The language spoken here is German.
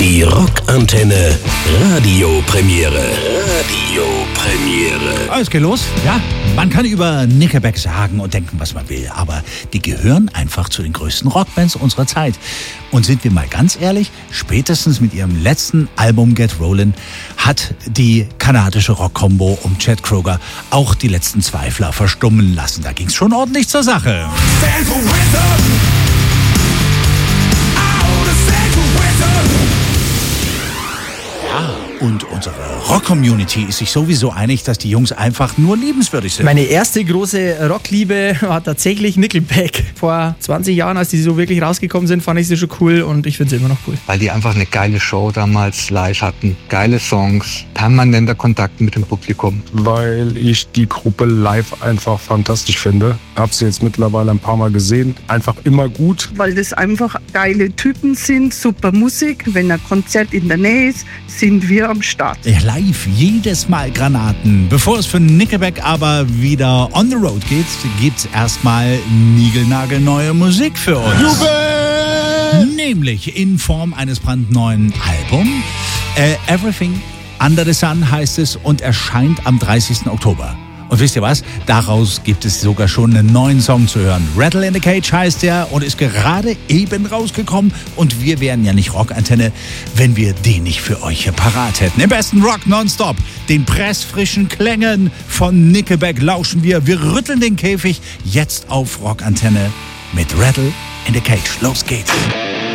Die Rockantenne Radiopremiere. Es geht los. Ja, man kann über Nickelback sagen und denken, was man will, aber die gehören einfach zu den größten Rockbands unserer Zeit. Und sind wir mal ganz ehrlich, spätestens mit ihrem letzten Album Get Rollin' hat die kanadische Rock-Kombo um Chad Kroeger auch die letzten Zweifler verstummen lassen. Da ging's schon ordentlich zur Sache. Und unsere Rock-Community ist sich sowieso einig, dass die Jungs einfach nur liebenswürdig sind. Meine erste große Rockliebe war tatsächlich Nickelback. Vor 20 Jahren, als die so wirklich rausgekommen sind, fand ich sie schon cool und ich finde sie immer noch cool. Weil die einfach eine geile Show damals live hatten. Geile Songs, permanenter Kontakt mit dem Publikum. Weil ich die Gruppe live einfach fantastisch finde. Hab sie jetzt mittlerweile ein paar Mal gesehen. Einfach immer gut. Weil das einfach geile Typen sind, super Musik. Wenn ein Konzert in der Nähe ist, sind wir am Start. Live jedes Mal Granaten. Bevor es für Nickelback aber wieder on the road geht, gibt's erstmal niegelnagelneue Musik für uns. Nämlich in Form eines brandneuen Albums. Everything Under the Sun heißt es und erscheint am 30. Oktober. Und wisst ihr was? Daraus gibt es sogar schon einen neuen Song zu hören. Rattle in the Cage heißt der und ist gerade eben rausgekommen. Und wir wären ja nicht Rockantenne, wenn wir den nicht für euch hier parat hätten. Im besten Rock nonstop, den pressfrischen Klängen von Nickelback lauschen wir. Wir rütteln den Käfig jetzt auf Rockantenne mit Rattle in the Cage. Los geht's.